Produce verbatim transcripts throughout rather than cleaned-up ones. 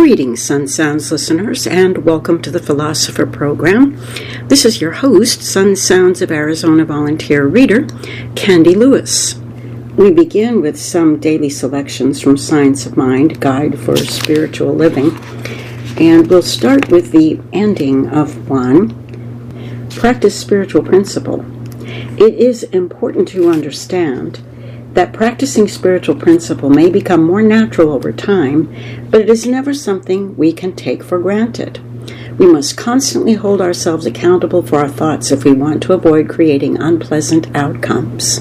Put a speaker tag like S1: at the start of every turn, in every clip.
S1: Greetings, Sun Sounds listeners, and welcome to the Philosopher Program. This is your host, Sun Sounds of Arizona volunteer reader, Candy Lewis. We begin with some daily selections from Science of Mind, Guide for Spiritual Living, and we'll start with the ending of one, Practice Spiritual Principle. It is important to understand that practicing spiritual principle may become more natural over time, but it is never something we can take for granted. We must constantly hold ourselves accountable for our thoughts if we want to avoid creating unpleasant outcomes.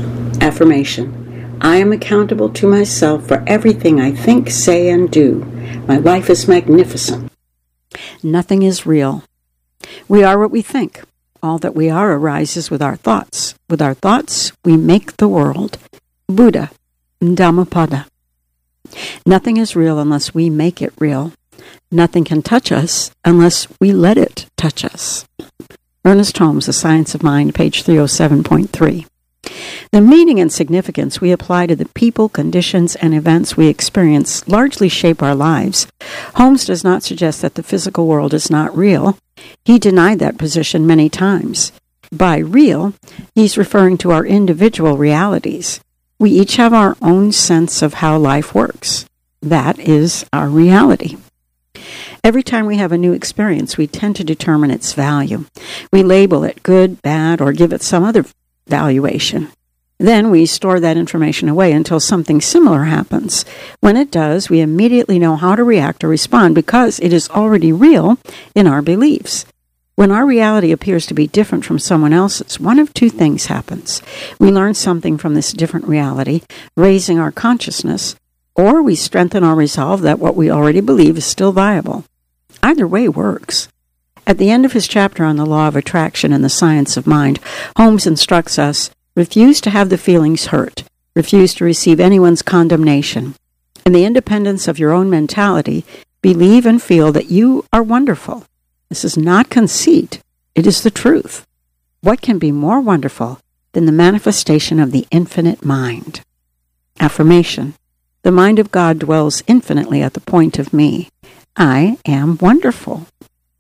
S1: Affirmation: I am accountable to myself for everything I think, say, and do. My life is magnificent.
S2: Nothing is real. We are what we think. All that we are arises with our thoughts. With our thoughts, we make the world. Buddha, Dhammapada. Nothing is real unless we make it real. Nothing can touch us unless we let it touch us. Ernest Holmes, The Science of Mind, page three oh seven point three. The meaning and significance we apply to the people, conditions, and events we experience largely shape our lives. Holmes does not suggest that the physical world is not real. He denied that position many times. By real, he's referring to our individual realities. We each have our own sense of how life works. That is our reality. Every time we have a new experience, we tend to determine its value. We label it good, bad, or give it some other valuation. Then we store that information away until something similar happens. When it does, we immediately know how to react or respond because it is already real in our beliefs. When our reality appears to be different from someone else's, one of two things happens. We learn something from this different reality, raising our consciousness, or we strengthen our resolve that what we already believe is still viable. Either way works. At the end of his chapter on the law of attraction and the science of mind, Holmes instructs us, refuse to have the feelings hurt, refuse to receive anyone's condemnation. In the independence of your own mentality, believe and feel that you are wonderful. This is not conceit, it is the truth. What can be more wonderful than the manifestation of the infinite mind? Affirmation: the mind of God dwells infinitely at the point of me. I am wonderful.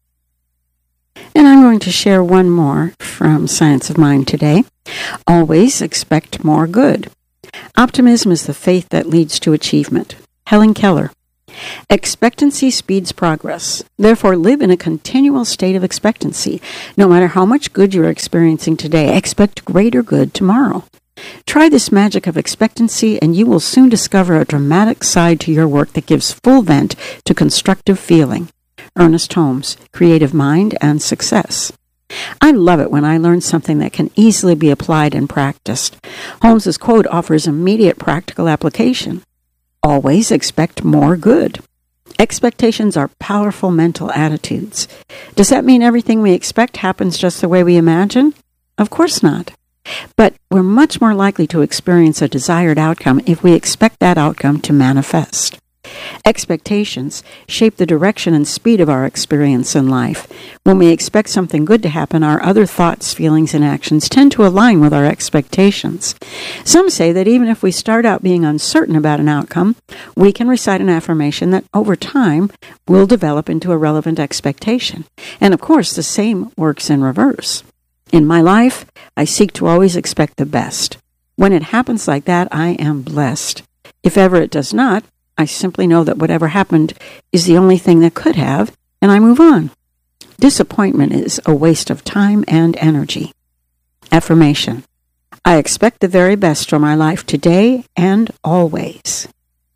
S2: And I'm going to share one more from Science of Mind today. Always expect more good. Optimism is the faith that leads to achievement. Helen Keller. Expectancy speeds progress. Therefore, live in a continual state of expectancy. No matter how much good you're experiencing today, expect greater good tomorrow. Try this magic of expectancy, and you will soon discover a dramatic side to your work that gives full vent to constructive feeling. Ernest Holmes, Creative Mind and Success. I love it when I learn something that can easily be applied and practiced. Holmes's quote offers immediate practical application. Always expect more good. Expectations are powerful mental attitudes. Does that mean everything we expect happens just the way we imagine? Of course not. But we're much more likely to experience a desired outcome if we expect that outcome to manifest. Expectations shape the direction and speed of our experience in life. When we expect something good to happen, our other thoughts, feelings, and actions tend to align with our expectations. Some say that even if we start out being uncertain about an outcome, we can recite an affirmation that over time will develop into a relevant expectation. And of course, the same works in reverse. In my life, I seek to always expect the best. When it happens like that, I am blessed. If ever it does not, I simply know that whatever happened is the only thing that could have, and I move on. Disappointment is a waste of time and energy. Affirmation: I expect the very best for my life today and always.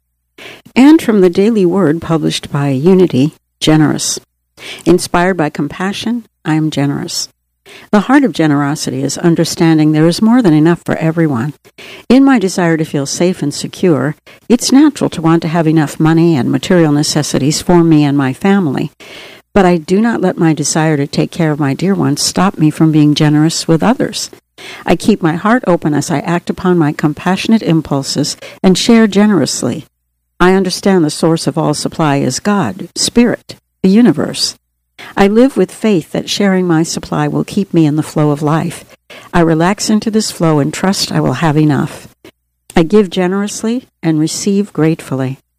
S2: And from the Daily Word published by Unity, generous. Inspired by compassion, I am generous. The heart of generosity is understanding there is more than enough for everyone. In my desire to feel safe and secure, it's natural to want to have enough money and material necessities for me and my family. But I do not let my desire to take care of my dear ones stop me from being generous with others. I keep my heart open as I act upon my compassionate impulses and share generously. I understand the source of all supply is God, Spirit, the universe. I live with faith that sharing my supply will keep me in the flow of life. I relax into this flow and trust I will have enough. I give generously and receive gratefully.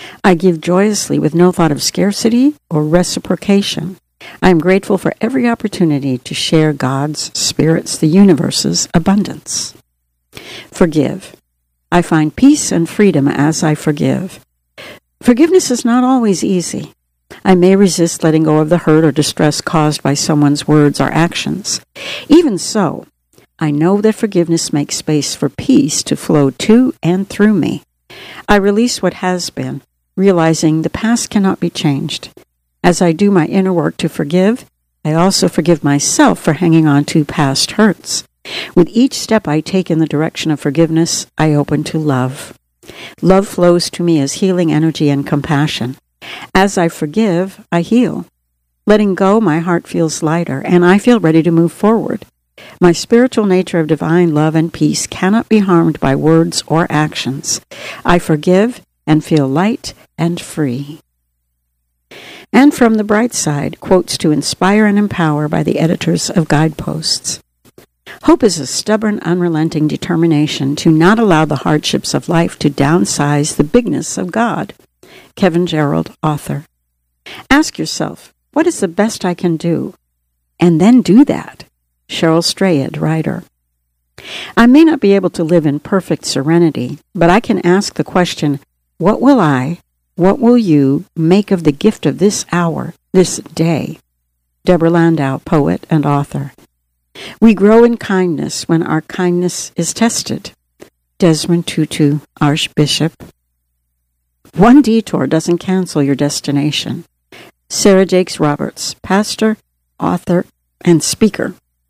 S2: I give joyously with no thought of scarcity or reciprocation. I am grateful for every opportunity to share God's, Spirit's, the universe's abundance. Forgive. I find peace and freedom as I forgive. Forgiveness is not always easy. I may resist letting go of the hurt or distress caused by someone's words or actions. Even so, I know that forgiveness makes space for peace to flow to and through me. I release what has been, realizing the past cannot be changed. As I do my inner work to forgive, I also forgive myself for hanging on to past hurts. With each step I take in the direction of forgiveness, I open to love. Love flows to me as healing energy and compassion. As I forgive, I heal. Letting go, my heart feels lighter, and I feel ready to move forward. My spiritual nature of divine love and peace cannot be harmed by words or actions. I forgive and feel light and free. And from the bright side, quotes to inspire and empower by the editors of Guideposts. Hope is a stubborn, unrelenting determination to not allow the hardships of life to downsize the bigness of God. Kevin Gerald, author. Ask yourself, what is the best I can do? And then do that. Cheryl Strayed, writer. I may not be able to live in perfect serenity, but I can ask the question, what will I, what will you make of the gift of this hour, this day? Deborah Landau, poet and author. We grow in kindness when our kindness is tested. Desmond Tutu, Archbishop. One detour doesn't cancel your destination. Sarah Jakes Roberts, pastor, author, and speaker.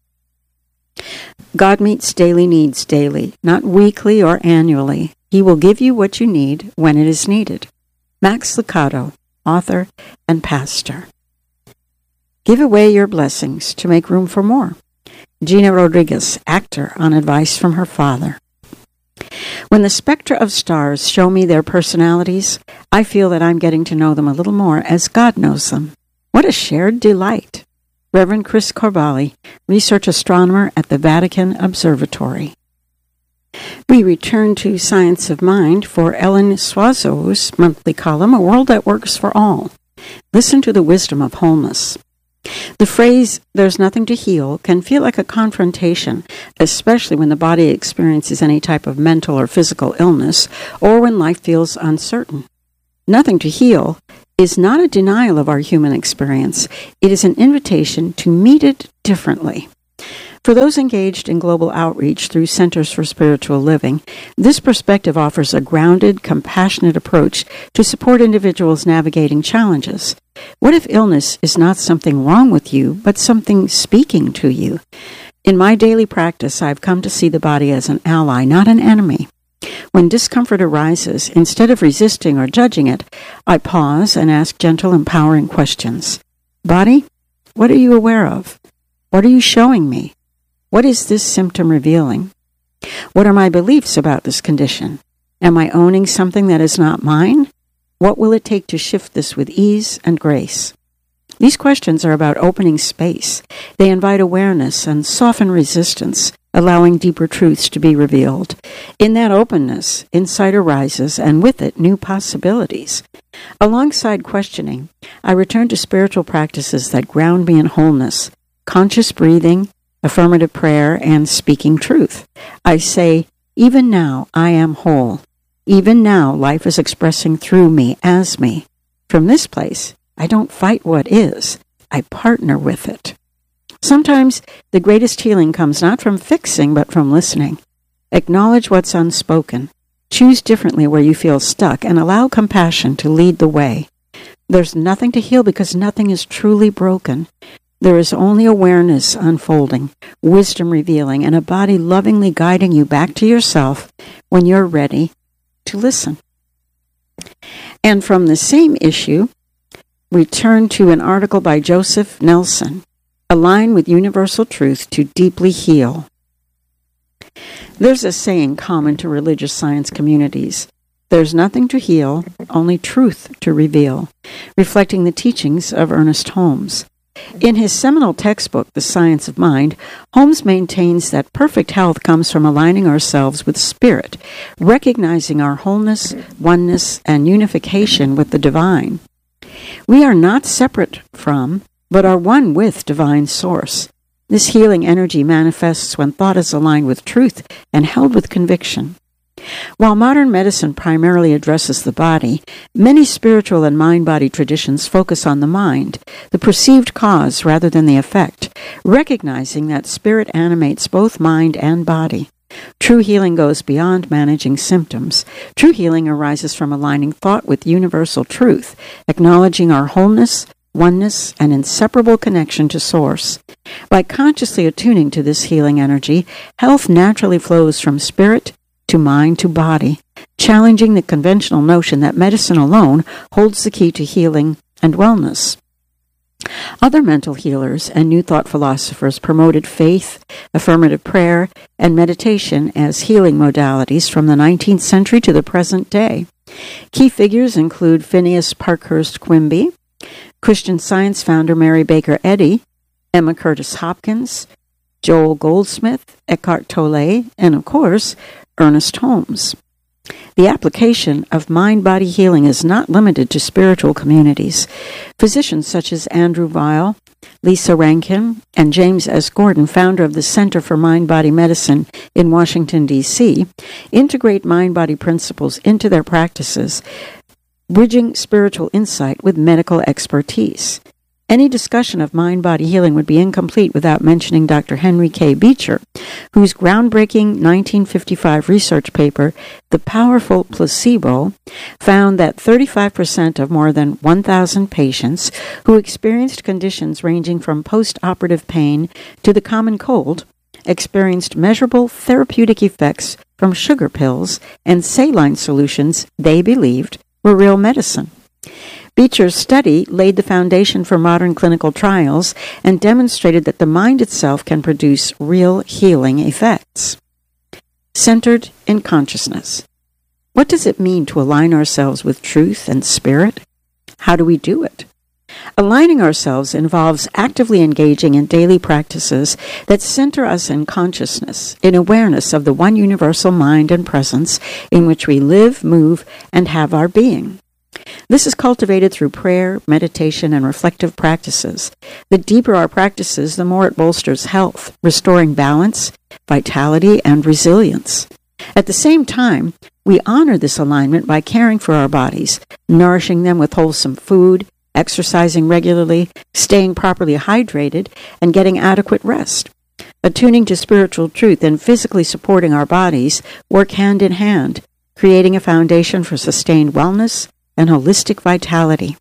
S2: God meets daily needs daily, not weekly or annually. He will give you what you need when it is needed. Max Lucado, author and pastor. Give away your blessings to make room for more. Gina Rodriguez, actor, on advice from her father. When the spectra of stars show me their personalities, I feel that I'm getting to know them a little more as God knows them. What a shared delight. Reverend Chris Corbali, research astronomer at the Vatican Observatory. We return to Science of Mind for Ellen Suazo's monthly column, A World That Works for All. Listen to the wisdom of wholeness. The phrase, there's nothing to heal, can feel like a confrontation, especially when the body experiences any type of mental or physical illness, or when life feels uncertain. Nothing to heal is not a denial of our human experience. It is an invitation to meet it differently. For those engaged in global outreach through Centers for Spiritual Living, this perspective offers a grounded, compassionate approach to support individuals navigating challenges. What if illness is not something wrong with you, but something speaking to you? In my daily practice, I've come to see the body as an ally, not an enemy. When discomfort arises, instead of resisting or judging it, I pause and ask gentle, empowering questions. Body, what are you aware of? What are you showing me? What is this symptom revealing? What are my beliefs about this condition? Am I owning something that is not mine? What will it take to shift this with ease and grace? These questions are about opening space. They invite awareness and soften resistance, allowing deeper truths to be revealed. In that openness, insight arises, and with it, new possibilities. Alongside questioning, I return to spiritual practices that ground me in wholeness, conscious breathing, affirmative prayer, and speaking truth. I say, even now, I am whole. Even now, life is expressing through me as me. From this place, I don't fight what is. I partner with it. Sometimes the greatest healing comes not from fixing, but from listening. Acknowledge what's unspoken. Choose differently where you feel stuck, and allow compassion to lead the way. There's nothing to heal because nothing is truly broken. There is only awareness unfolding, wisdom revealing, and a body lovingly guiding you back to yourself when you're ready to listen. And from the same issue, return to an article by Joseph Nelson, Align with Universal Truth to Deeply Heal. There's a saying common to religious science communities. There's nothing to heal, only truth to reveal, reflecting the teachings of Ernest Holmes. In his seminal textbook, The Science of Mind, Holmes maintains that perfect health comes from aligning ourselves with spirit, recognizing our wholeness, oneness, and unification with the divine. We are not separate from, but are one with divine source. This healing energy manifests when thought is aligned with truth and held with conviction. While modern medicine primarily addresses the body, many spiritual and mind-body traditions focus on the mind, the perceived cause rather than the effect, recognizing that spirit animates both mind and body. True healing goes beyond managing symptoms. True healing arises from aligning thought with universal truth, acknowledging our wholeness, oneness, and inseparable connection to Source. By consciously attuning to this healing energy, health naturally flows from spirit to mind to body, challenging the conventional notion that medicine alone holds the key to healing and wellness. Other mental healers and New Thought philosophers promoted faith, affirmative prayer, and meditation as healing modalities from the nineteenth century to the present day. Key figures include Phineas Parkhurst Quimby, Christian Science founder Mary Baker Eddy, Emma Curtis Hopkins, Joel Goldsmith, Eckhart Tolle, and, of course, Ernest Holmes. The application of mind-body healing is not limited to spiritual communities. Physicians such as Andrew Weil, Lisa Rankin, and James S. Gordon, founder of the Center for Mind-Body Medicine in Washington, D C, integrate mind-body principles into their practices, bridging spiritual insight with medical expertise. Any discussion of mind-body healing would be incomplete without mentioning Doctor Henry K. Beecher, whose groundbreaking nineteen fifty-five research paper, The Powerful Placebo, found that thirty-five percent of more than one thousand patients who experienced conditions ranging from post-operative pain to the common cold experienced measurable therapeutic effects from sugar pills and saline solutions they believed were real medicine. Beecher's study laid the foundation for modern clinical trials and demonstrated that the mind itself can produce real healing effects. Centered in consciousness. What does it mean to align ourselves with truth and spirit? How do we do it? Aligning ourselves involves actively engaging in daily practices that center us in consciousness, in awareness of the one universal mind and presence in which we live, move, and have our being. This is cultivated through prayer, meditation, and reflective practices. The deeper our practices, the more it bolsters health, restoring balance, vitality, and resilience. At the same time, we honor this alignment by caring for our bodies, nourishing them with wholesome food, exercising regularly, staying properly hydrated, and getting adequate rest. Attuning to spiritual truth and physically supporting our bodies work hand in hand, creating a foundation for sustained wellness and holistic vitality.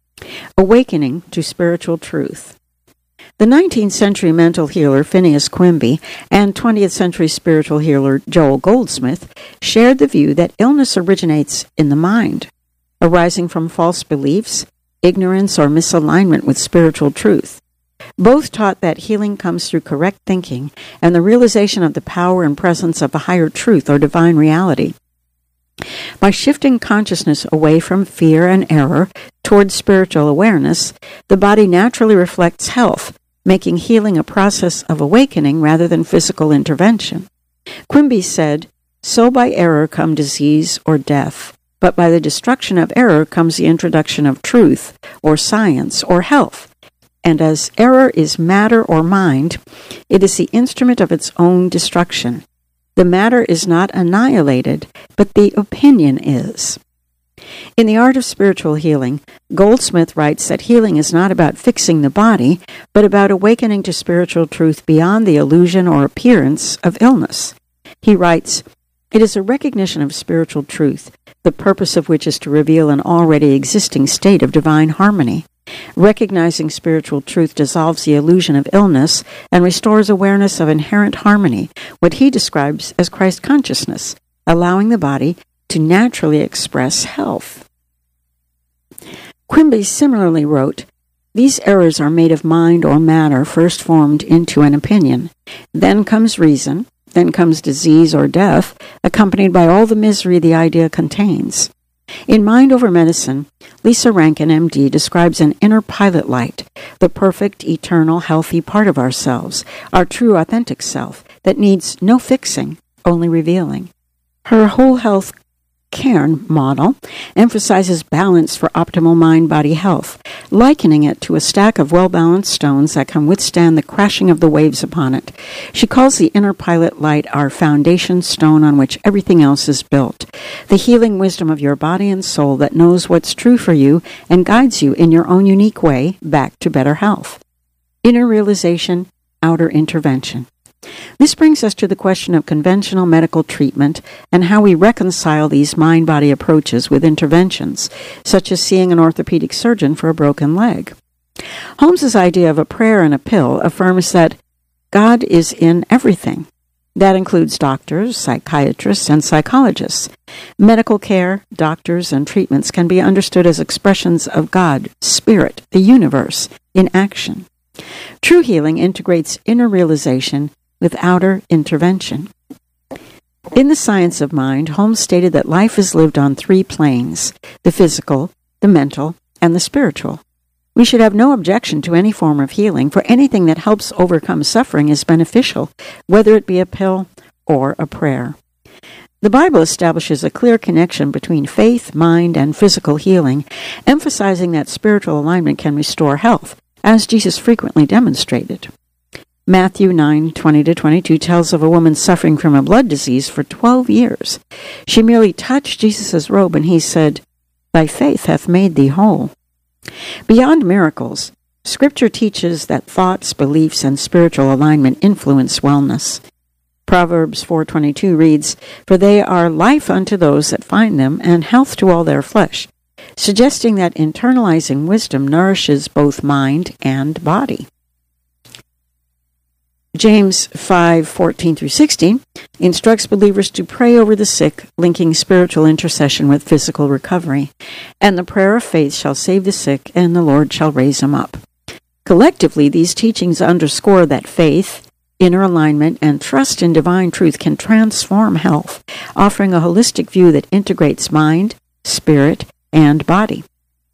S2: Awakening to spiritual truth. The nineteenth century mental healer Phineas Quimby and twentieth century spiritual healer Joel Goldsmith shared the view that illness originates in the mind, arising from false beliefs, ignorance, or misalignment with spiritual truth. Both taught that healing comes through correct thinking and the realization of the power and presence of a higher truth or divine reality. By shifting consciousness away from fear and error towards spiritual awareness, the body naturally reflects health, making healing a process of awakening rather than physical intervention. Quimby said, "So by error come disease or death, but by the destruction of error comes the introduction of truth, or science, or health. And as error is matter or mind, it is the instrument of its own destruction. The matter is not annihilated, but the opinion is." In The Art of Spiritual Healing, Goldsmith writes that healing is not about fixing the body, but about awakening to spiritual truth beyond the illusion or appearance of illness. He writes, "It is a recognition of spiritual truth, the purpose of which is to reveal an already existing state of divine harmony. Recognizing spiritual truth dissolves the illusion of illness and restores awareness of inherent harmony, what he describes as Christ consciousness, allowing the body to naturally express health." Quimby similarly wrote, "These errors are made of mind or matter first formed into an opinion. Then comes reason, then comes disease or death, accompanied by all the misery the idea contains. In Mind Over Medicine, Lisa Rankin, M D, describes an inner pilot light, the perfect, eternal, healthy part of ourselves, our true, authentic self, that needs no fixing, only revealing. Her whole health Cairn model emphasizes balance for optimal mind-body health, likening it to a stack of well-balanced stones that can withstand the crashing of the waves upon it. She calls the inner pilot light our foundation stone on which everything else is built, the healing wisdom of your body and soul that knows what's true for you and guides you in your own unique way back to better health. Inner realization, outer intervention. This brings us to the question of conventional medical treatment and how we reconcile these mind-body approaches with interventions, such as seeing an orthopedic surgeon for a broken leg. Holmes's idea of a prayer and a pill affirms that God is in everything. That includes doctors, psychiatrists, and psychologists. Medical care, doctors, and treatments can be understood as expressions of God, Spirit, the universe, in action. True healing integrates inner realization with outer intervention. In The Science of Mind, Holmes stated that life is lived on three planes, the physical, the mental, and the spiritual. We should have no objection to any form of healing, for anything that helps overcome suffering is beneficial, whether it be a pill or a prayer. The Bible establishes a clear connection between faith, mind, and physical healing, emphasizing that spiritual alignment can restore health, as Jesus frequently demonstrated. Matthew nine twenty to twenty-two tells of a woman suffering from a blood disease for twelve years. She merely touched Jesus' robe, and he said, "Thy faith hath made thee whole." Beyond miracles, Scripture teaches that thoughts, beliefs, and spiritual alignment influence wellness. Proverbs four twenty-two reads, "For they are life unto those that find them, and health to all their flesh," suggesting that internalizing wisdom nourishes both mind and body. James five fourteen through sixteen instructs believers to pray over the sick, linking spiritual intercession with physical recovery. "And the prayer of faith shall save the sick, and the Lord shall raise him up." Collectively, these teachings underscore that faith, inner alignment, and trust in divine truth can transform health, offering a holistic view that integrates mind, spirit, and body.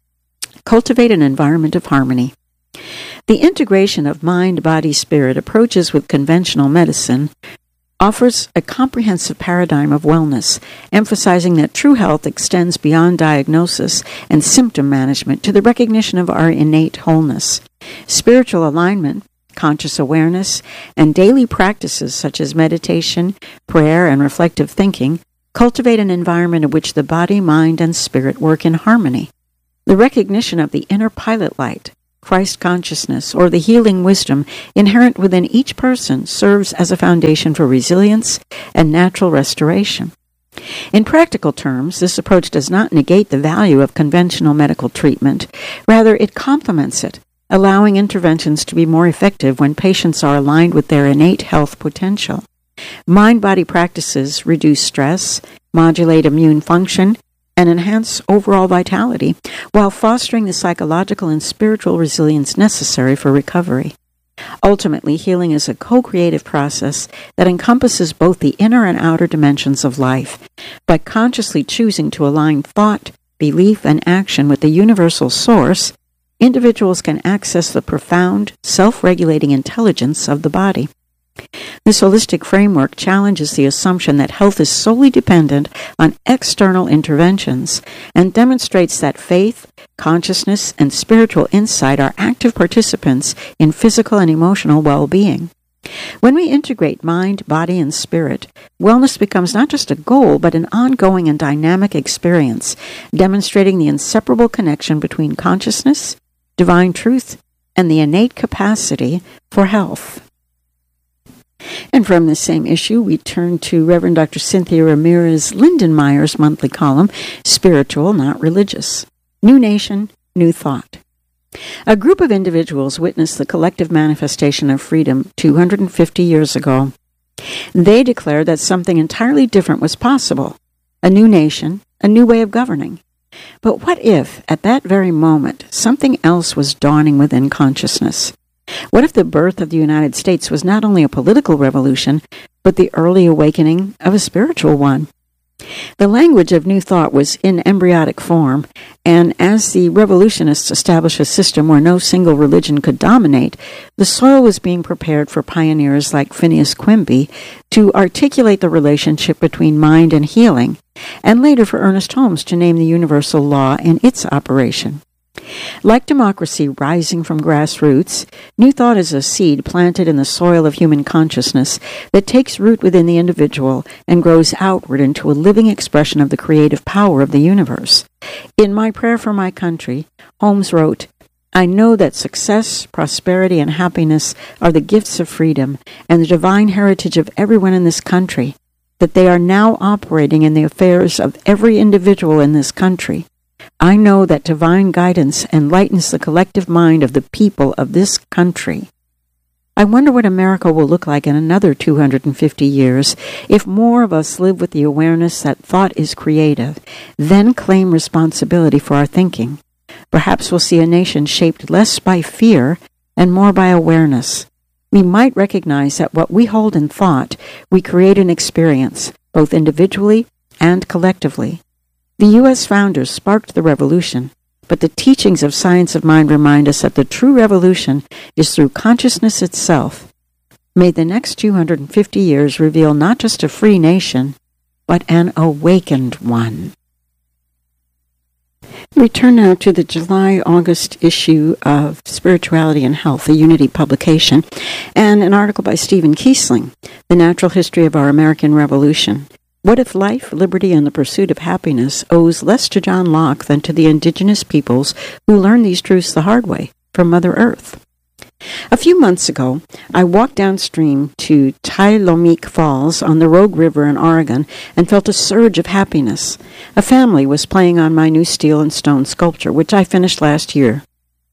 S2: Cultivate an environment of harmony. The integration of mind, body, spirit approaches with conventional medicine offers a comprehensive paradigm of wellness, emphasizing that true health extends beyond diagnosis and symptom management to the recognition of our innate wholeness. Spiritual alignment, conscious awareness, and daily practices such as meditation, prayer, and reflective thinking cultivate an environment in which the body, mind, and spirit work in harmony. The recognition of the inner pilot light, Christ consciousness, or the healing wisdom inherent within each person serves as a foundation for resilience and natural restoration. In practical terms, this approach does not negate the value of conventional medical treatment. Rather, it complements it, allowing interventions to be more effective when patients are aligned with their innate health potential. Mind-body practices reduce stress, modulate immune function, and enhance overall vitality, while fostering the psychological and spiritual resilience necessary for recovery. Ultimately, healing is a co-creative process that encompasses both the inner and outer dimensions of life. By consciously choosing to align thought, belief, and action with the universal source, individuals can access the profound, self-regulating intelligence of the body. This holistic framework challenges the assumption that health is solely dependent on external interventions and demonstrates that faith, consciousness, and spiritual insight are active participants in physical and emotional well-being. When we integrate mind, body, and spirit, wellness becomes not just a goal, but an ongoing and dynamic experience, demonstrating the inseparable connection between consciousness, divine truth, and the innate capacity for health. And from the same issue, we turn to Reverend Doctor Cynthia Ramirez Lindenmeyer's monthly column, Spiritual, Not Religious. New Nation, New Thought. A group of individuals witnessed the collective manifestation of freedom two hundred fifty years ago. They declared that something entirely different was possible, a new nation, a new way of governing. But what if, at that very moment, something else was dawning within consciousness? What if the birth of the United States was not only a political revolution, but the early awakening of a spiritual one? The language of New Thought was in embryonic form, and as the revolutionists established a system where no single religion could dominate, the soil was being prepared for pioneers like Phineas Quimby to articulate the relationship between mind and healing, and later for Ernest Holmes to name the universal law in its operation. Like democracy rising from grassroots, New Thought is a seed planted in the soil of human consciousness that takes root within the individual and grows outward into a living expression of the creative power of the universe. In My Prayer for My Country, Holmes wrote, "I know that success, prosperity, and happiness are the gifts of freedom and the divine heritage of everyone in this country, that they are now operating in the affairs of every individual in this country. I know that divine guidance enlightens the collective mind of the people of this country." I wonder what America will look like in another two hundred fifty years if more of us live with the awareness that thought is creative, then claim responsibility for our thinking. Perhaps we'll see a nation shaped less by fear and more by awareness. We might recognize that what we hold in thought, we create an experience, both individually and collectively. The U S founders sparked the revolution, but the teachings of Science of Mind remind us that the true revolution is through consciousness itself. May the next two hundred fifty years reveal not just a free nation, but an awakened one. We turn now to the July-August issue of Spirituality and Health, a Unity publication, and an article by Stephen Kiesling, The Natural History of Our American Revolution. What if life, liberty, and the pursuit of happiness owes less to John Locke than to the indigenous peoples who learned these truths the hard way from Mother Earth? A few months ago, I walked downstream to Tylomique Falls on the Rogue River in Oregon and felt a surge of happiness. A family was playing on my new steel and stone sculpture, which I finished last year.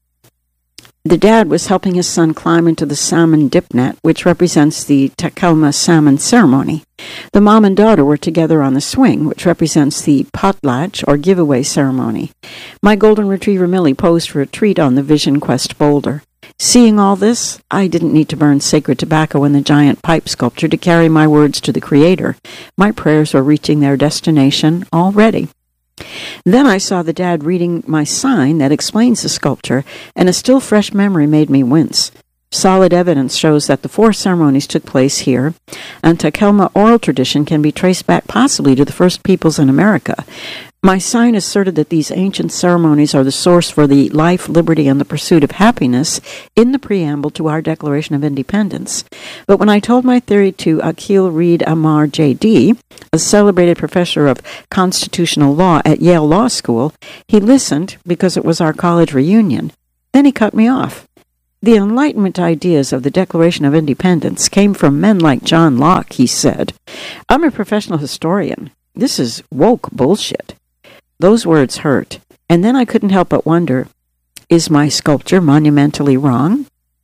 S2: The dad was helping his son climb into the salmon dip net, which represents the Takelma salmon ceremony. The mom and daughter were together on the swing, which represents the potlatch or giveaway ceremony. My golden retriever Millie posed for a treat on the Vision Quest boulder. Seeing all this, I didn't need to burn sacred tobacco in the giant pipe sculpture to carry my words to the Creator. My prayers were reaching their destination already. Then I saw the dad reading my sign that explains the sculpture, and a still fresh memory made me wince. Solid evidence shows that the four ceremonies took place here, and Takelma oral tradition can be traced back possibly to the first peoples in America. My sign asserted that these ancient ceremonies are the source for the life, liberty, and the pursuit of happiness in the preamble to our Declaration of Independence. But when I told my theory to Akhil Reed Amar, J D, a celebrated professor of constitutional law at Yale Law School, he listened because it was our college reunion. Then he cut me off. The Enlightenment ideas of the Declaration of Independence came from men like John Locke, he said. I'm a professional historian. This is woke bullshit. Those words hurt, and then I couldn't help but wonder, is my sculpture monumentally wrong?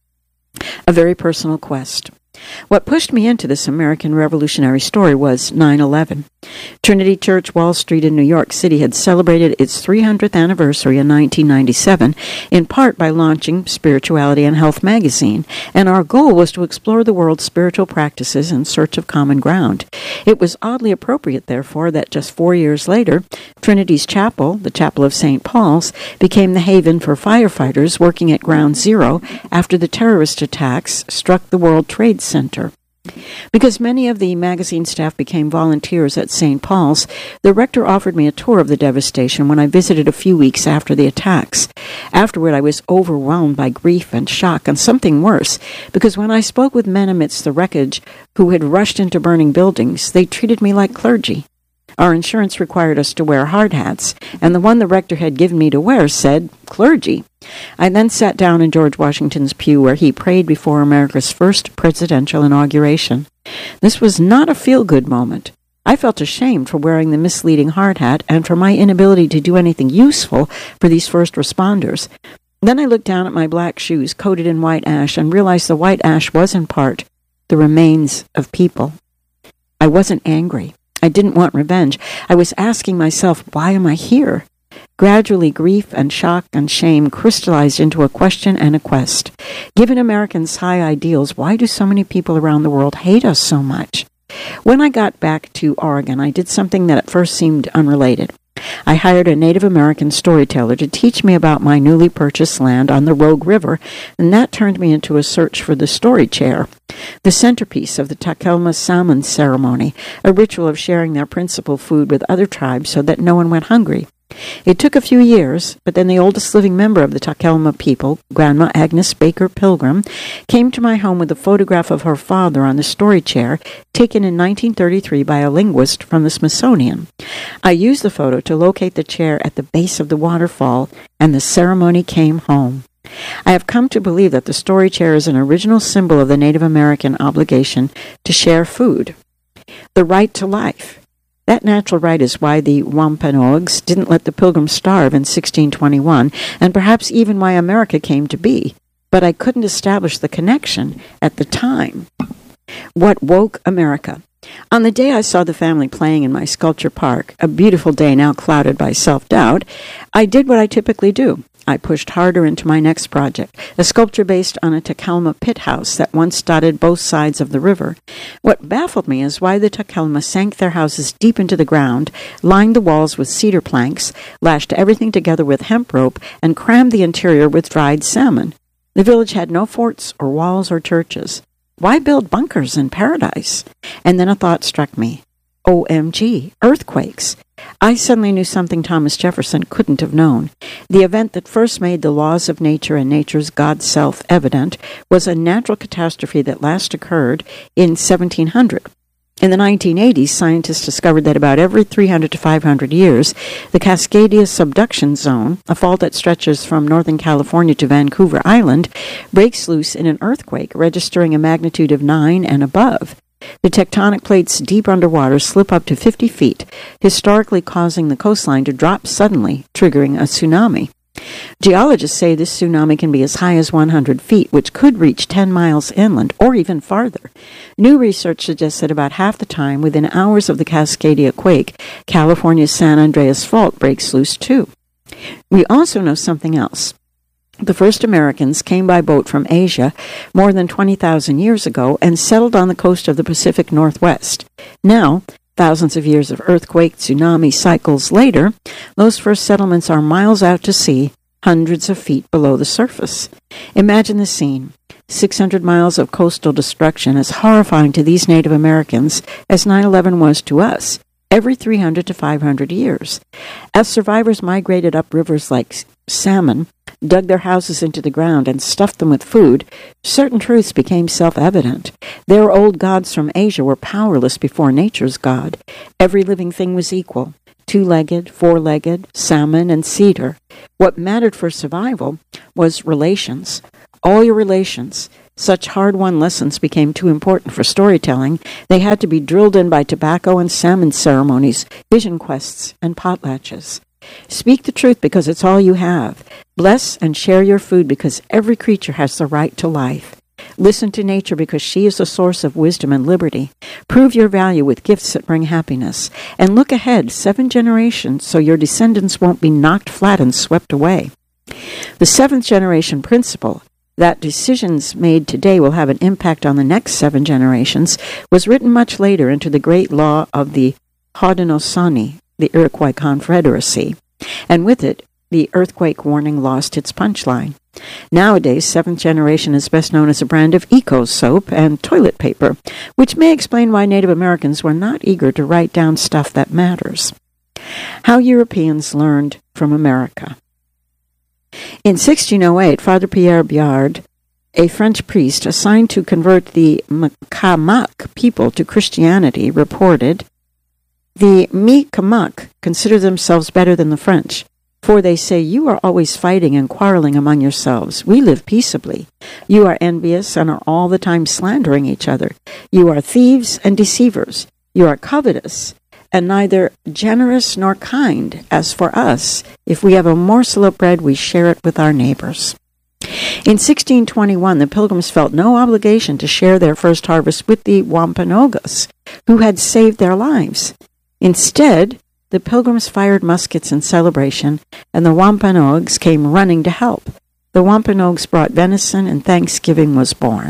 S2: A very personal quest. What pushed me into this American revolutionary story was nine eleven. Trinity Church, Wall Street in New York City had celebrated its three hundredth anniversary in nineteen ninety-seven, in part by launching Spirituality and Health magazine, and our goal was to explore the world's spiritual practices in search of common ground. It was oddly appropriate, therefore, that just four years later, Trinity's chapel, the Chapel of Saint Paul's, became the haven for firefighters working at Ground Zero after the terrorist attacks struck the World Trade Center. Because many of the magazine staff became volunteers at Saint Paul's, the rector offered me a tour of the devastation when I visited a few weeks after the attacks. Afterward, I was overwhelmed by grief and shock and something worse, because when I spoke with men amidst the wreckage who had rushed into burning buildings, they treated me like clergy. Our insurance required us to wear hard hats, and the one the rector had given me to wear said, clergy. I then sat down in George Washington's pew where he prayed before America's first presidential inauguration. This was not a feel-good moment. I felt ashamed for wearing the misleading hard hat and for my inability to do anything useful for these first responders. Then I looked down at my black shoes coated in white ash and realized the white ash was in part the remains of people. I wasn't angry. I didn't want revenge. I was asking myself, why am I here? Gradually, grief and shock and shame crystallized into a question and a quest. Given Americans' high ideals, why do so many people around the world hate us so much? When I got back to Oregon, I did something that at first seemed unrelated. I hired a Native American storyteller to teach me about my newly purchased land on the Rogue River, and that turned me into a search for the story chair, the centerpiece of the Takelma Salmon ceremony, a ritual of sharing their principal food with other tribes so that no one went hungry. It took a few years, but then the oldest living member of the Takelma people, Grandma Agnes Baker Pilgrim, came to my home with a photograph of her father on the story chair, taken in nineteen thirty-three by a linguist from the Smithsonian. I used the photo to locate the chair at the base of the waterfall, and the ceremony came home. I have come to believe that the story chair is an original symbol of the Native American obligation to share food, the right to life. That natural right is why the Wampanoags didn't let the Pilgrims starve in sixteen twenty-one, and perhaps even why America came to be. But I couldn't establish the connection at the time. What woke America? On the day I saw the family playing in my sculpture park, a beautiful day now clouded by self-doubt, I did what I typically do. I pushed harder into my next project, a sculpture based on a Takelma pit house that once dotted both sides of the river. What baffled me is why the Takelma sank their houses deep into the ground, lined the walls with cedar planks, lashed everything together with hemp rope, and crammed the interior with dried salmon. The village had no forts or walls or churches. Why build bunkers in paradise? And then a thought struck me. O M G, earthquakes. I suddenly knew something Thomas Jefferson couldn't have known. The event that first made the laws of nature and nature's God self evident was a natural catastrophe that last occurred in seventeen hundred. In the nineteen eighties, scientists discovered that about every three hundred to five hundred years, the Cascadia subduction zone, a fault that stretches from Northern California to Vancouver Island, breaks loose in an earthquake, registering a magnitude of nine and above. The tectonic plates deep underwater slip up to fifty feet, historically causing the coastline to drop suddenly, triggering a tsunami. Geologists say this tsunami can be as high as one hundred feet, which could reach ten miles inland, or even farther. New research suggests that about half the time, within hours of the Cascadia quake, California's San Andreas Fault breaks loose too. We also know something else. The first Americans came by boat from Asia more than twenty thousand years ago and settled on the coast of the Pacific Northwest. Now, thousands of years of earthquake, tsunami cycles later, those first settlements are miles out to sea, hundreds of feet below the surface. Imagine the scene. six hundred miles of coastal destruction, as horrifying to these Native Americans as nine eleven was to us, every three hundred to five hundred years. As survivors migrated up rivers like salmon, dug their houses into the ground, and stuffed them with food, certain truths became self-evident. Their old gods from Asia were powerless before nature's God. Every living thing was equal, two-legged, four-legged, salmon, and cedar. What mattered for survival was relations. All your relations. Such hard-won lessons became too important for storytelling. They had to be drilled in by tobacco and salmon ceremonies, vision quests, and potlatches. Speak the truth because it's all you have. Bless and share your food because every creature has the right to life. Listen to nature because she is the source of wisdom and liberty. Prove your value with gifts that bring happiness. And look ahead seven generations so your descendants won't be knocked flat and swept away. The seventh generation principle, that decisions made today will have an impact on the next seven generations, was written much later into the great law of the Haudenosaunee, the Iroquois Confederacy, and with it, the earthquake warning lost its punchline. Nowadays, seventh generation is best known as a brand of Eco soap and toilet paper, which may explain why Native Americans were not eager to write down stuff that matters. How Europeans learned from America. In sixteen oh eight, Father Pierre Biard, a French priest assigned to convert the Mi'kmaq people to Christianity, reported, "The Mi'kmaq consider themselves better than the French, for they say, 'You are always fighting and quarreling among yourselves. We live peaceably. You are envious and are all the time slandering each other. You are thieves and deceivers. You are covetous and neither generous nor kind. As for us, if we have a morsel of bread, we share it with our neighbors.'" In sixteen twenty-one, the Pilgrims felt no obligation to share their first harvest with the Wampanoags, who had saved their lives. Instead, the Pilgrims fired muskets in celebration, and the Wampanoags came running to help. The Wampanoags brought venison, and Thanksgiving was born.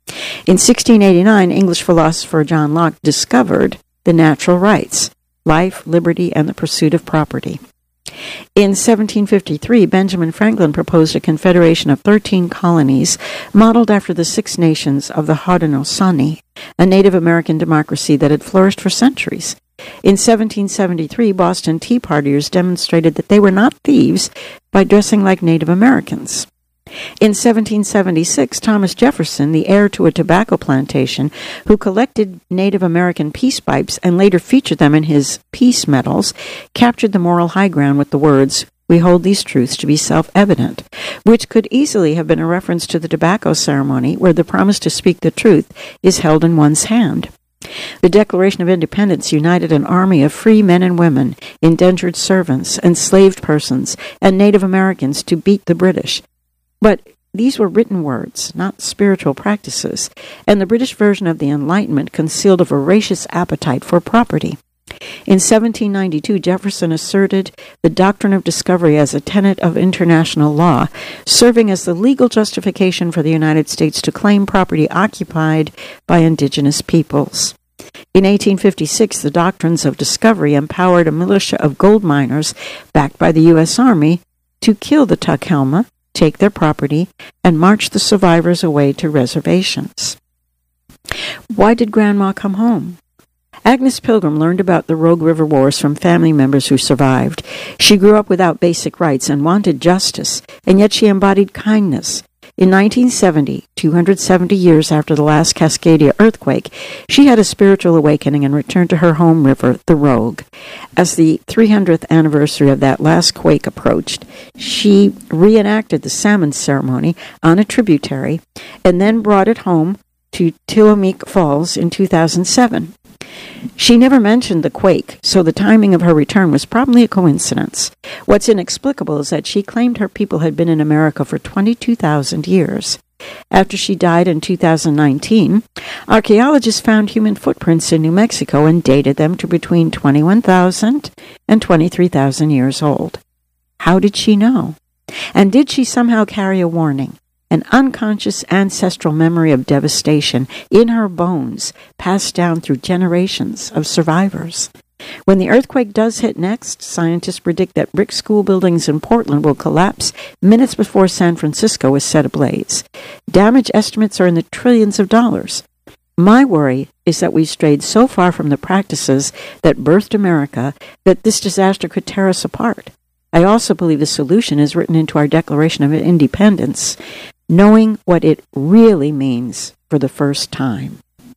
S2: In sixteen eighty-nine, English philosopher John Locke discovered the natural rights, life, liberty, and the pursuit of property. In seventeen fifty-three, Benjamin Franklin proposed a confederation of thirteen colonies modeled after the Six Nations of the Haudenosaunee, a Native American democracy that had flourished for centuries. In seventeen seventy-three, Boston Tea Partiers demonstrated that they were not thieves by dressing like Native Americans. In seventeen seventy-six, Thomas Jefferson, the heir to a tobacco plantation, who collected Native American peace pipes and later featured them in his peace medals, captured the moral high ground with the words, "We hold these truths to be self-evident," which could easily have been a reference to the tobacco ceremony where the promise to speak the truth is held in one's hand. The Declaration of Independence united an army of free men and women, indentured servants, enslaved persons, and Native Americans to beat the British. But these were written words, not spiritual practices, and the British version of the Enlightenment concealed a voracious appetite for property. In seventeen ninety-two, Jefferson asserted the doctrine of discovery as a tenet of international law, serving as the legal justification for the United States to claim property occupied by indigenous peoples. In eighteen fifty-six, the doctrines of discovery empowered a militia of gold miners, backed by the U S Army, to kill the Tuckelma, take their property, and march the survivors away to reservations. Why did Grandma come home? Agnes Pilgrim learned about the Rogue River Wars from family members who survived. She grew up without basic rights and wanted justice, and yet she embodied kindness. In nineteen seventy, two hundred seventy years after the last Cascadia earthquake, she had a spiritual awakening and returned to her home river, the Rogue. As the three hundredth anniversary of that last quake approached, she reenacted the salmon ceremony on a tributary and then brought it home to Tillameek Falls in two thousand seven. She never mentioned the quake, so the timing of her return was probably a coincidence. What's inexplicable is that she claimed her people had been in America for twenty-two thousand years. After she died in two thousand nineteen, archaeologists found human footprints in New Mexico and dated them to between twenty-one thousand and twenty-three thousand years old. How did she know? And did she somehow carry a warning? An unconscious ancestral memory of devastation in her bones, passed down through generations of survivors. When the earthquake does hit next, scientists predict that brick school buildings in Portland will collapse minutes before San Francisco is set ablaze. Damage estimates are in the trillions of dollars. My worry is that we've strayed so far from the practices that birthed America that this disaster could tear us apart. I also believe the solution is written into our Declaration of Independence, knowing what it really means for the first time.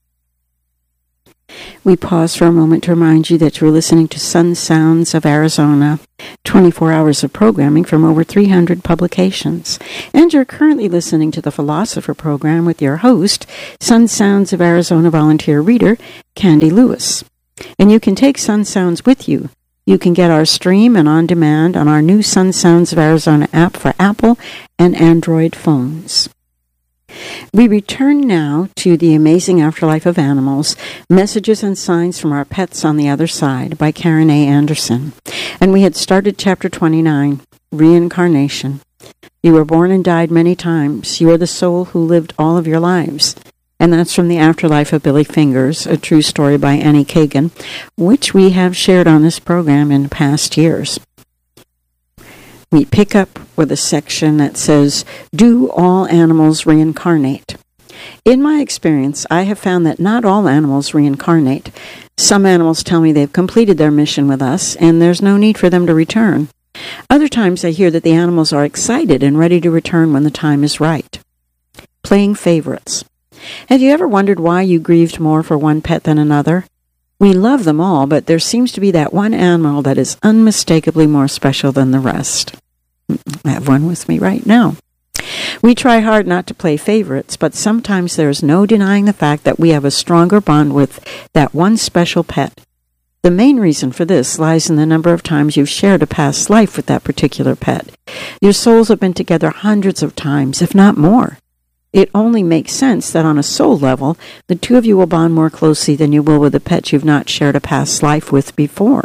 S2: We pause for a moment to remind you that you're listening to Sun Sounds of Arizona, twenty-four hours of programming from over three hundred publications. And you're currently listening to the Philosopher Program with your host, Sun Sounds of Arizona volunteer reader, Candy Lewis. And you can take Sun Sounds with you. You can get our stream and on demand on our new Sun Sounds of Arizona app for Apple and Android phones. We return now to The Amazing Afterlife of Animals, Messages and Signs from Our Pets on the Other Side by Karen A. Anderson. And we had started chapter twenty-nine, Reincarnation. You were born and died many times. You are the soul who lived all of your lives. And that's from The Afterlife of Billy Fingers, a true story by Annie Kagan, which we have shared on this program in past years. We pick up with a section that says, Do all animals reincarnate? In my experience, I have found that not all animals reincarnate. Some animals tell me they've completed their mission with us, and there's no need for them to return. Other times I hear that the animals are excited and ready to return when the time is right. Playing favorites. Have you ever wondered why you grieved more for one pet than another? We love them all, but there seems to be that one animal that is unmistakably more special than the rest. I have one with me right now. We try hard not to play favorites, but sometimes there is no denying the fact that we have a stronger bond with that one special pet. The main reason for this lies in the number of times you've shared a past life with that particular pet. Your souls have been together hundreds of times, if not more. It only makes sense that on a soul level, the two of you will bond more closely than you will with a pet you've not shared a past life with before.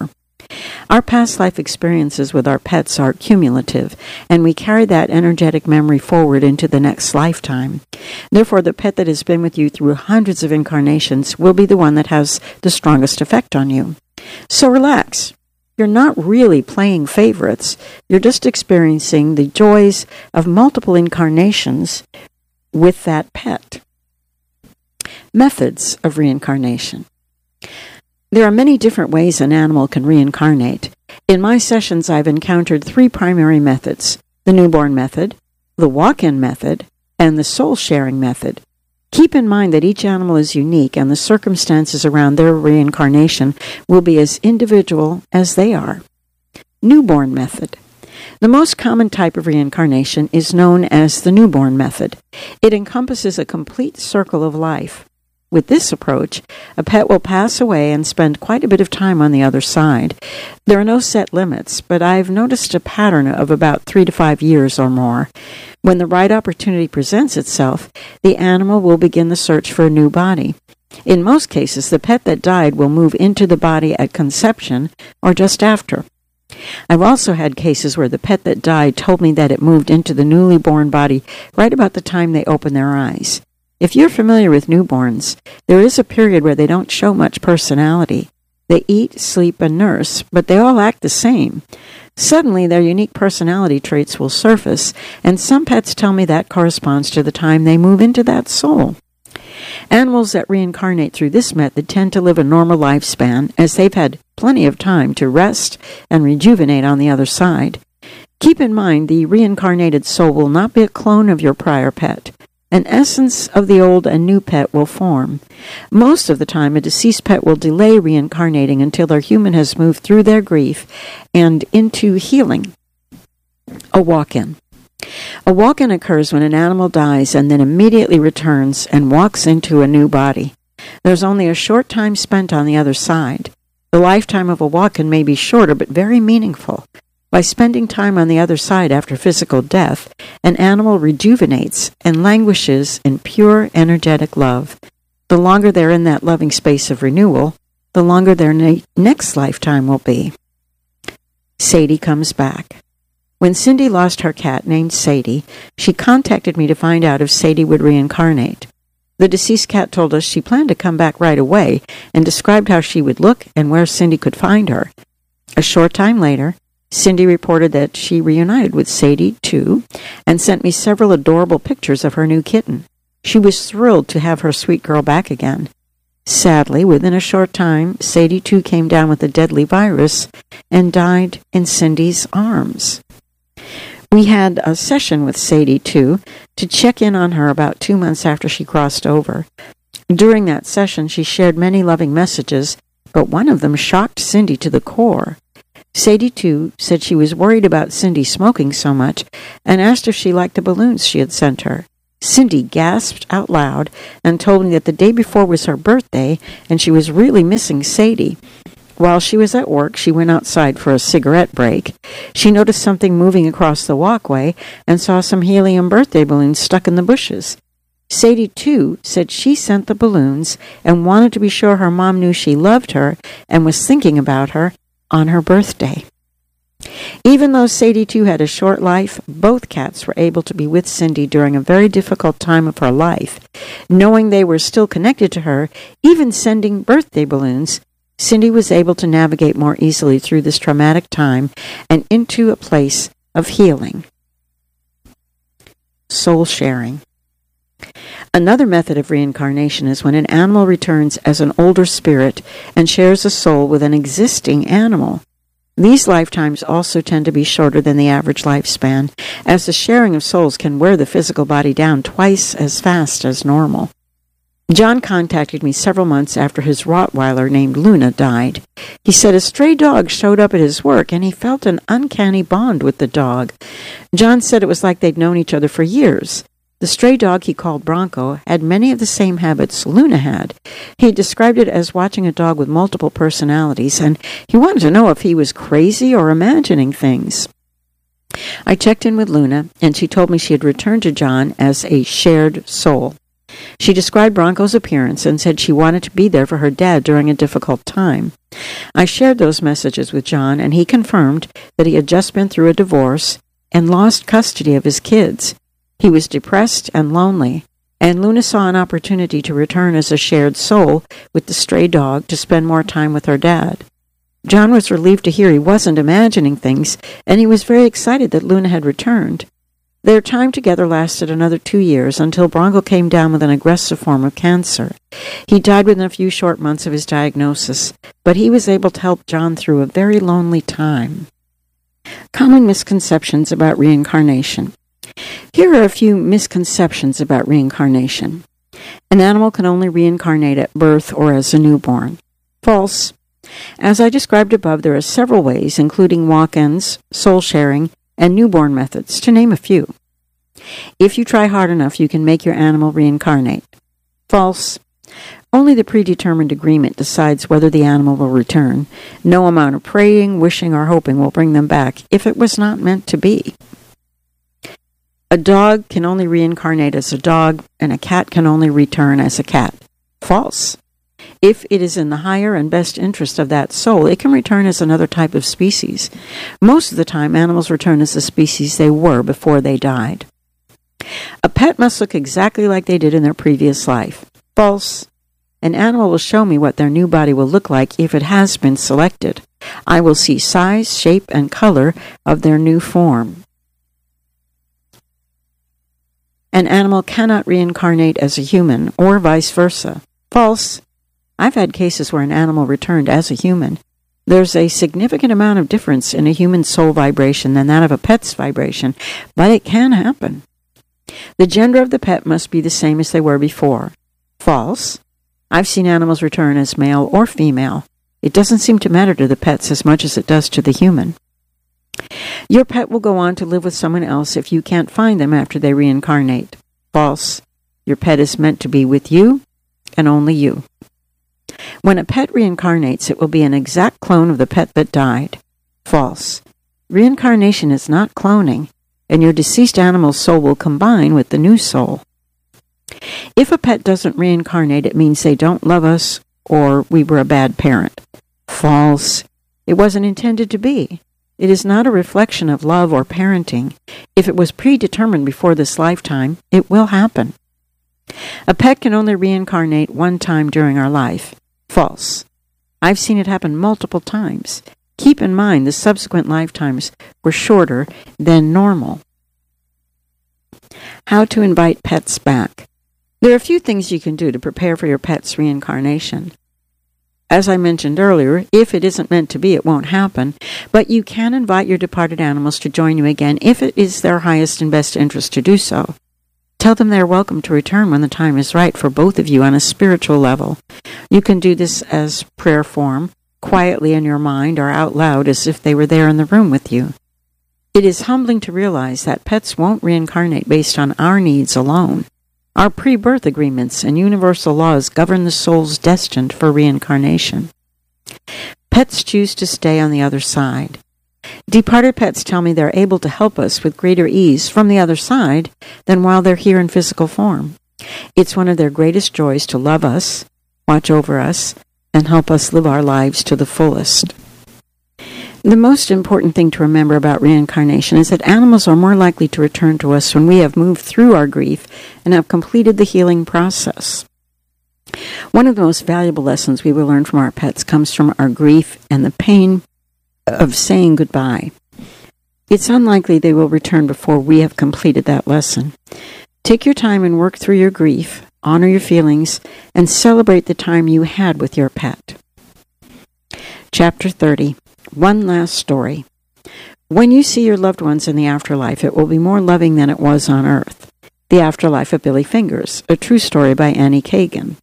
S2: Our past life experiences with our pets are cumulative, and we carry that energetic memory forward into the next lifetime. Therefore, the pet that has been with you through hundreds of incarnations will be the one that has the strongest effect on you. So relax. You're not really playing favorites. You're just experiencing the joys of multiple incarnations with that pet. Methods of reincarnation. There are many different ways an animal can reincarnate. In my sessions, I've encountered three primary methods: the newborn method, the walk-in method, and the soul-sharing method. Keep in mind that each animal is unique, and the circumstances around their reincarnation will be as individual as they are. Newborn method. The most common type of reincarnation is known as the newborn method. It encompasses a complete circle of life. With this approach, a pet will pass away and spend quite a bit of time on the other side. There are no set limits, but I've noticed a pattern of about three to five years or more. When the right opportunity presents itself, the animal will begin the search for a new body. In most cases, the pet that died will move into the body at conception or just after. I've also had cases where the pet that died told me that it moved into the newly born body right about the time they opened their eyes. If you're familiar with newborns, there is a period where they don't show much personality. They eat, sleep, and nurse, but they all act the same. Suddenly, their unique personality traits will surface, and some pets tell me that corresponds to the time they move into that soul. Animals that reincarnate through this method tend to live a normal lifespan, as they've had plenty of time to rest and rejuvenate on the other side. Keep in mind, the reincarnated soul will not be a clone of your prior pet. An essence of the old and new pet will form. Most of the time, a deceased pet will delay reincarnating until their human has moved through their grief and into healing. A walk-in. A walk-in occurs when an animal dies and then immediately returns and walks into a new body. There's only a short time spent on the other side. The lifetime of a walk-in may be shorter but very meaningful. By spending time on the other side after physical death, an animal rejuvenates and languishes in pure energetic love. The longer they're in that loving space of renewal, the longer their ne- next lifetime will be. Sadie comes back. When Cindy lost her cat named Sadie, she contacted me to find out if Sadie would reincarnate. The deceased cat told us she planned to come back right away and described how she would look and where Cindy could find her. A short time later, Cindy reported that she reunited with Sadie, too, and sent me several adorable pictures of her new kitten. She was thrilled to have her sweet girl back again. Sadly, within a short time, Sadie, too, came down with a deadly virus and died in Cindy's arms. We had a session with Sadie, too, to check in on her about two months after she crossed over. During that session, she shared many loving messages, but one of them shocked Cindy to the core. Sadie, too, said she was worried about Cindy smoking so much and asked if she liked the balloons she had sent her. Cindy gasped out loud and told me that the day before was her birthday and she was really missing Sadie. While she was at work, she went outside for a cigarette break. She noticed something moving across the walkway and saw some helium birthday balloons stuck in the bushes. Sadie, too, said she sent the balloons and wanted to be sure her mom knew she loved her and was thinking about her on her birthday. Even though Sadie, too, had a short life, both cats were able to be with Cindy during a very difficult time of her life. Knowing they were still connected to her, even sending birthday balloons, Cindy was able to navigate more easily through this traumatic time and into a place of healing. Soul sharing. Another method of reincarnation is when an animal returns as an older spirit and shares a soul with an existing animal. These lifetimes also tend to be shorter than the average lifespan, as the sharing of souls can wear the physical body down twice as fast as normal. John contacted me several months after his Rottweiler named Luna died. He said a stray dog showed up at his work and he felt an uncanny bond with the dog. John said it was like they'd known each other for years. The stray dog he called Bronco had many of the same habits Luna had. He described it as watching a dog with multiple personalities, and he wanted to know if he was crazy or imagining things. I checked in with Luna, and she told me she had returned to John as a shared soul. She described Bronco's appearance and said she wanted to be there for her dad during a difficult time. I shared those messages with John, and he confirmed that he had just been through a divorce and lost custody of his kids. He was depressed and lonely, and Luna saw an opportunity to return as a shared soul with the stray dog to spend more time with her dad. John was relieved to hear he wasn't imagining things, and he was very excited that Luna had returned. Their time together lasted another two years until Bronco came down with an aggressive form of cancer. He died within a few short months of his diagnosis, but he was able to help John through a very lonely time. Common misconceptions about reincarnation. Here are a few misconceptions about reincarnation. An animal can only reincarnate at birth or as a newborn. False. As I described above, there are several ways, including walk-ins, soul-sharing, and newborn methods, to name a few. If you try hard enough, you can make your animal reincarnate. False. Only the predetermined agreement decides whether the animal will return. No amount of praying, wishing, or hoping will bring them back if it was not meant to be. A dog can only reincarnate as a dog, and a cat can only return as a cat. False. If it is in the higher and best interest of that soul, it can return as another type of species. Most of the time, animals return as the species they were before they died. A pet must look exactly like they did in their previous life. False. An animal will show me what their new body will look like if it has been selected. I will see size, shape, and color of their new form. An animal cannot reincarnate as a human, or vice versa. False. I've had cases where an animal returned as a human. There's a significant amount of difference in a human soul vibration than that of a pet's vibration, but it can happen. The gender of the pet must be the same as they were before. False. I've seen animals return as male or female. It doesn't seem to matter to the pets as much as it does to the human. Your pet will go on to live with someone else if you can't find them after they reincarnate. False. Your pet is meant to be with you and only you. When a pet reincarnates, it will be an exact clone of the pet that died. False. Reincarnation is not cloning, and your deceased animal's soul will combine with the new soul. If a pet doesn't reincarnate, it means they don't love us or we were a bad parent. False. It wasn't intended to be. It is not a reflection of love or parenting. If it was predetermined before this lifetime, it will happen. A pet can only reincarnate one time during our life. False. I've seen it happen multiple times. Keep in mind the subsequent lifetimes were shorter than normal. How to invite pets back. There are a few things you can do to prepare for your pet's reincarnation. As I mentioned earlier, if it isn't meant to be, it won't happen, but you can invite your departed animals to join you again if it is their highest and best interest to do so. Tell them they are welcome to return when the time is right for both of you on a spiritual level. You can do this as prayer form, quietly in your mind, or out loud as if they were there in the room with you. It is humbling to realize that pets won't reincarnate based on our needs alone. Our pre-birth agreements and universal laws govern the souls destined for reincarnation. Pets choose to stay on the other side. Departed pets tell me they're able to help us with greater ease from the other side than while they're here in physical form. It's one of their greatest joys to love us, watch over us, and help us live our lives to the fullest. The most important thing to remember about reincarnation is that animals are more likely to return to us when we have moved through our grief and have completed the healing process. One of the most valuable lessons we will learn from our pets comes from our grief and the pain of saying goodbye. It's unlikely they will return before we have completed that lesson. Take your time and work through your grief, honor your feelings, and celebrate the time you had with your pet. Chapter thirty. One last story. When you see your loved ones in the afterlife, it will be more loving than it was on earth. The Afterlife of Billy Fingers, a true story by Annie Kagan.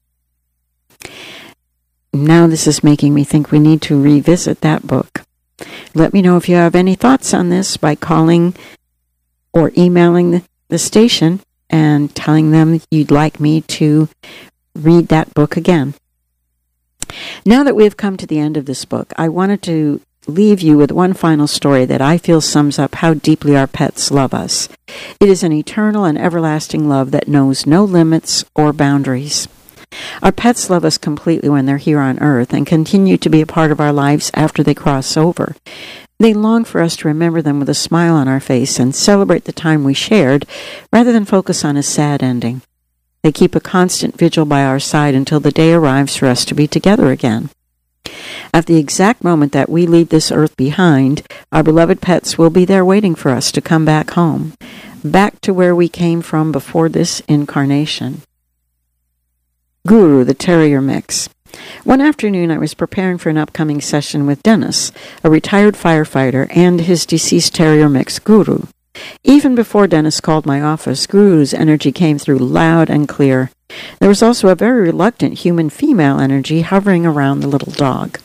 S2: Now this is making me think we need to revisit that book. Let me know if you have any thoughts on this by calling or emailing the, the station and telling them you'd like me to read that book again. Now that we have come to the end of this book, I wanted to leave you with one final story that I feel sums up how deeply our pets love us. It is an eternal and everlasting love that knows no limits or boundaries. Our pets love us completely when they're here on Earth and continue to be a part of our lives after they cross over. They long for us to remember them with a smile on our face and celebrate the time we shared rather than focus on a sad ending. They keep a constant vigil by our side until the day arrives for us to be together again. At the exact moment that we leave this earth behind, our beloved pets will be there waiting for us to come back home, back to where we came from before this incarnation. Guru, the Terrier Mix. One afternoon I was preparing for an upcoming session with Dennis, a retired firefighter, and his deceased Terrier Mix, Guru. Even before Dennis called my office, Guru's energy came through loud and clear. There was also a very reluctant human female energy hovering around the little dog.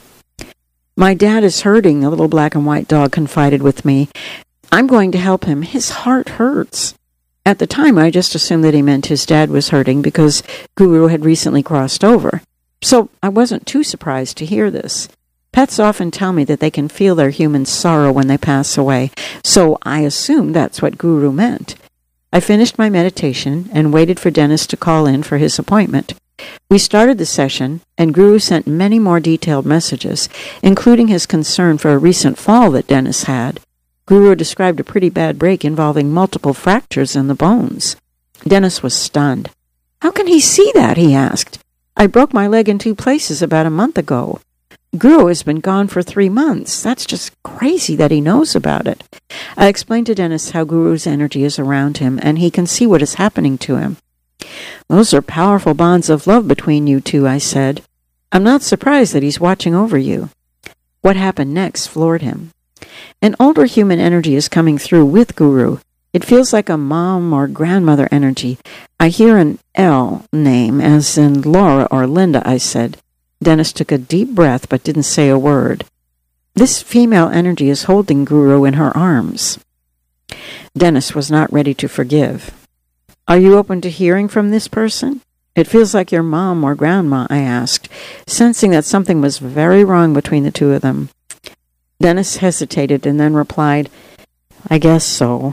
S2: "My dad is hurting," the little black and white dog confided with me. "I'm going to help him. His heart hurts." At the time, I just assumed that he meant his dad was hurting because Guru had recently crossed over. So I wasn't too surprised to hear this. Pets often tell me that they can feel their human sorrow when they pass away, so I assumed that's what Guru meant. I finished my meditation and waited for Dennis to call in for his appointment. We started the session, and Guru sent many more detailed messages, including his concern for a recent fall that Dennis had. Guru described a pretty bad break involving multiple fractures in the bones. Dennis was stunned. "How can he see that?" he asked. "I broke my leg in two places about a month ago. Guru has been gone for three months. That's just crazy that he knows about it." I explained to Dennis how Guru's energy is around him, and he can see what is happening to him. "Those are powerful bonds of love between you two," I said. "I'm not surprised that he's watching over you." What happened next floored him. An older human energy is coming through with Guru. It feels like a mom or grandmother energy. I hear an L name, as in Laura or Linda, I said. Dennis took a deep breath but didn't say a word. This female energy is holding Guru in her arms. Dennis was not ready to forgive. "Are you open to hearing from this person? It feels like your mom or grandma," I asked, sensing that something was very wrong between the two of them. Dennis hesitated and then replied, "I guess so."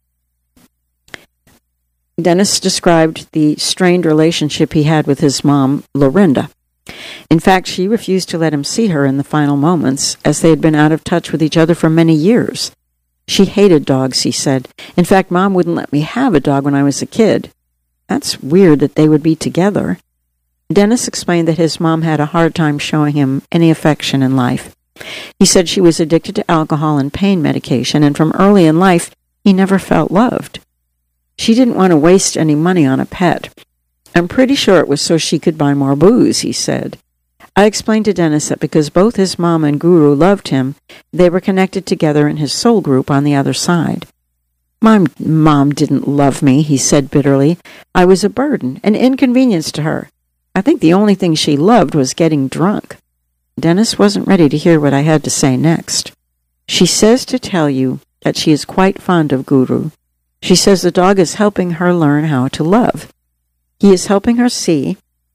S2: Dennis described the strained relationship he had with his mom, Lorinda. In fact, she refused to let him see her in the final moments, as they had been out of touch with each other for many years. She hated dogs, he said. "In fact, Mom wouldn't let me have a dog when I was a kid." That's weird that they would be together. Dennis explained that his mom had a hard time showing him any affection in life. He said she was addicted to alcohol and pain medication, and from early in life, he never felt loved. She didn't want to waste any money on a pet. "I'm pretty sure it was so she could buy more booze," he said. I explained to Dennis that because both his mom and Guru loved him, they were connected together in his soul group on the other side. "My mom didn't love me," he said bitterly. "I was a burden, an inconvenience to her. I think the only thing she loved was getting drunk." Dennis wasn't ready to hear what I had to say next. "She says to tell you that she is quite fond of Guru. She says the dog is helping her learn how to love. He is helping her see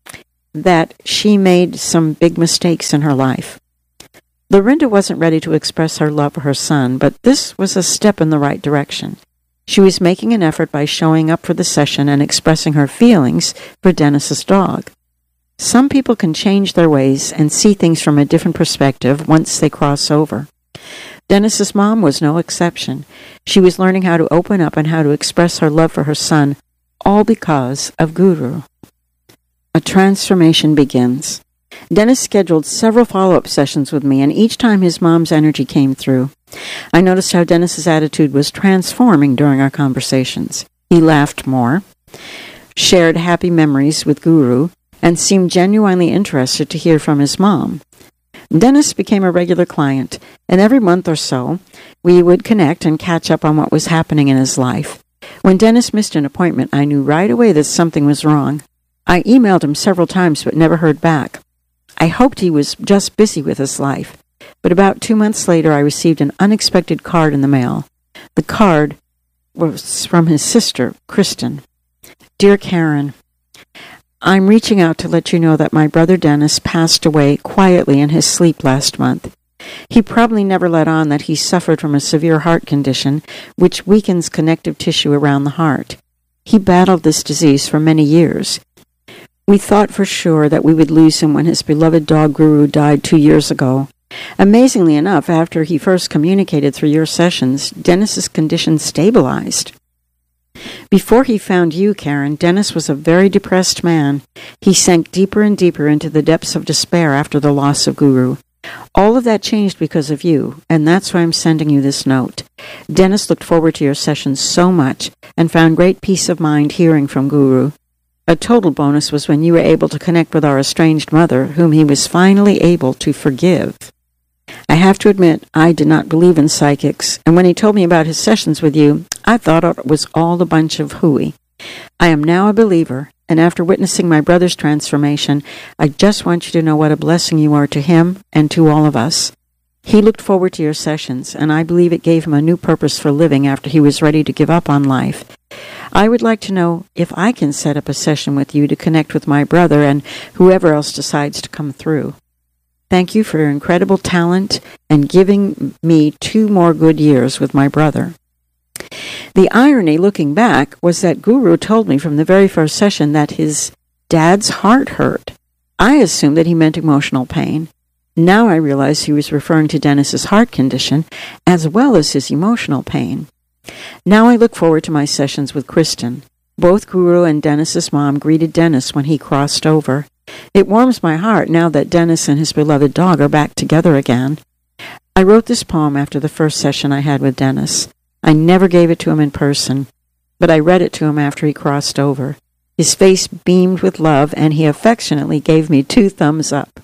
S2: that she made some big mistakes in her life." Lorinda wasn't ready to express her love for her son, but this was a step in the right direction. She was making an effort by showing up for the session and expressing her feelings for Dennis's dog. Some people can change their ways and see things from a different perspective once they cross over. Dennis's mom was no exception. She was learning how to open up and how to express her love for her son, all because of Guru. A transformation begins. Dennis scheduled several follow-up sessions with me, and each time his mom's energy came through. I noticed how Dennis's attitude was transforming during our conversations. He laughed more, shared happy memories with Guru, and seemed genuinely interested to hear from his mom. Dennis became a regular client, and every month or so, we would connect and catch up on what was happening in his life. When Dennis missed an appointment, I knew right away that something was wrong. I emailed him several times but never heard back. I hoped he was just busy with his life, but about two months later I received an unexpected card in the mail. The card was from his sister, Kristen. "Dear Karen, I'm reaching out to let you know that my brother Dennis passed away quietly in his sleep last month. He probably never let on that he suffered from a severe heart condition, which weakens connective tissue around the heart. He battled this disease for many years. We thought for sure that we would lose him when his beloved dog Guru died two years ago. Amazingly enough, after he first communicated through your sessions, Dennis's condition stabilized. Before he found you, Karen, Dennis was a very depressed man. He sank deeper and deeper into the depths of despair after the loss of Guru. All of that changed because of you, and that's why I'm sending you this note. Dennis looked forward to your sessions so much and found great peace of mind hearing from Guru. A total bonus was when you were able to connect with our estranged mother, whom he was finally able to forgive. I have to admit, I did not believe in psychics, and when he told me about his sessions with you, I thought it was all a bunch of hooey. I am now a believer, and after witnessing my brother's transformation, I just want you to know what a blessing you are to him and to all of us. He looked forward to your sessions, and I believe it gave him a new purpose for living after he was ready to give up on life. I would like to know if I can set up a session with you to connect with my brother and whoever else decides to come through. Thank you for your incredible talent and giving me two more good years with my brother. The irony, looking back, was that Guru told me from the very first session that his dad's heart hurt. I assumed that he meant emotional pain. Now I realize he was referring to Dennis's heart condition as well as his emotional pain. Now I look forward to my sessions with Kristen. Both Guru and Dennis's mom greeted Dennis when he crossed over. It warms my heart now that Dennis and his beloved dog are back together again. I wrote this poem after the first session I had with Dennis. I never gave it to him in person, but I read it to him after he crossed over. His face beamed with love, and he affectionately gave me two thumbs up.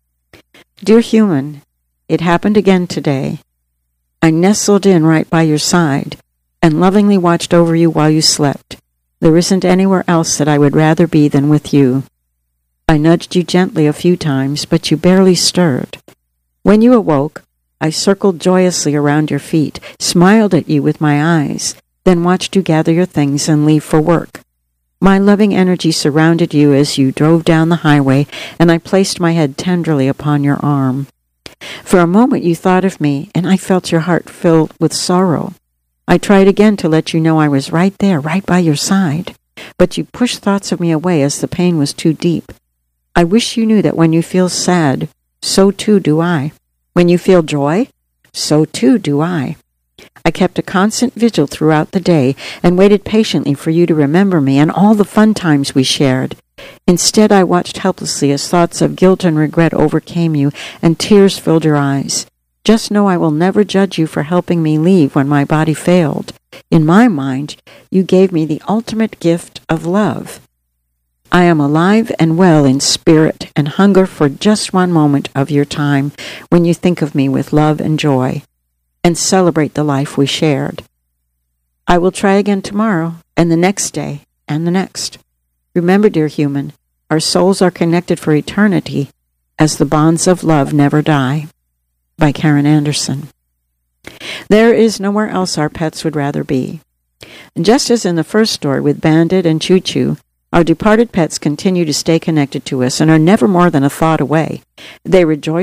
S2: Dear human, it happened again today. I nestled in right by your side and lovingly watched over you while you slept. There isn't anywhere else that I would rather be than with you. I nudged you gently a few times, but you barely stirred. When you awoke, I circled joyously around your feet, smiled at you with my eyes, then watched you gather your things and leave for work. My loving energy surrounded you as you drove down the highway, and I placed my head tenderly upon your arm. For a moment you thought of me, and I felt your heart filled with sorrow. I tried again to let you know I was right there, right by your side, but you pushed thoughts of me away as the pain was too deep. I wish you knew that when you feel sad, so too do I. When you feel joy, so too do I. I kept a constant vigil throughout the day and waited patiently for you to remember me and all the fun times we shared. Instead, I watched helplessly as thoughts of guilt and regret overcame you and tears filled your eyes. Just know I will never judge you for helping me leave when my body failed. In my mind, you gave me the ultimate gift of love. I am alive and well in spirit and hunger for just one moment of your time when you think of me with love and joy and celebrate the life we shared. I will try again tomorrow and the next day and the next. Remember, dear human, our souls are connected for eternity as the bonds of love never die. By Karen Anderson. There is nowhere else our pets would rather be. Just as in the first story with Bandit and Choo Choo, our departed pets continue to stay connected to us and are never more than a thought away. They rejoice